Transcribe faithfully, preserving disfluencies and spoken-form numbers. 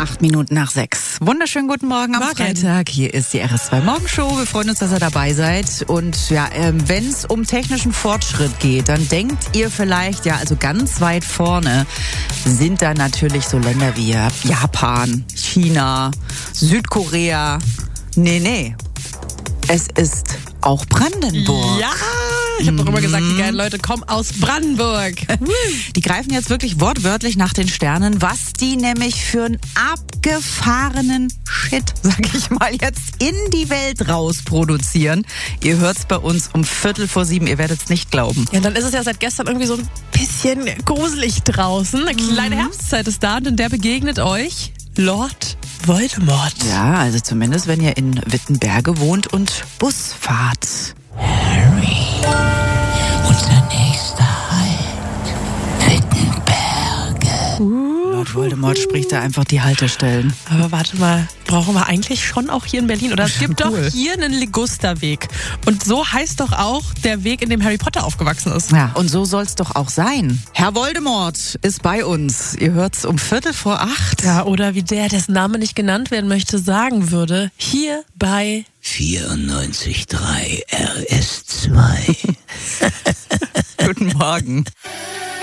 Acht Minuten nach sechs. Wunderschönen guten Morgen am Morgen. Freitag. Hier ist die R S zwei Morgenshow. Wir freuen uns, dass ihr dabei seid. Und ja, ähm, wenn es um technischen Fortschritt geht, dann denkt ihr vielleicht, ja, also ganz weit vorne sind da natürlich so Länder wie Japan, China, Südkorea. Nee, nee. Es ist auch Brandenburg. Ja, ich habe doch immer gesagt, die geilen Leute kommen aus Brandenburg. Die greifen jetzt wirklich wortwörtlich nach den Sternen, was die nämlich für einen abgefahrenen Shit, sag ich mal, jetzt in die Welt raus produzieren. Ihr hört's bei uns um Viertel vor sieben, ihr werdet's nicht glauben. Ja, dann ist es ja seit gestern irgendwie so ein bisschen gruselig draußen. Eine kleine Herbstzeit ist da und in der begegnet euch Lord Voldemort. Ja, also zumindest, wenn ihr in Wittenberge wohnt und Bus fahrt. Harry, unser nächster Halt, Wittenberge. Lord Voldemort spricht da einfach die Haltestellen. Aber warte mal, brauchen wir eigentlich schon auch hier in Berlin? Oder es gibt Cool. doch hier einen Ligusterweg. Und so heißt doch auch der Weg, in dem Harry Potter aufgewachsen ist. Ja, und so soll's doch auch sein. Herr Voldemort ist bei uns. Ihr hört's um Viertel vor acht. Ja, oder wie der, dessen Name nicht genannt werden möchte, sagen würde, hier bei vierundneunzig Komma drei R S zwei. Guten Morgen.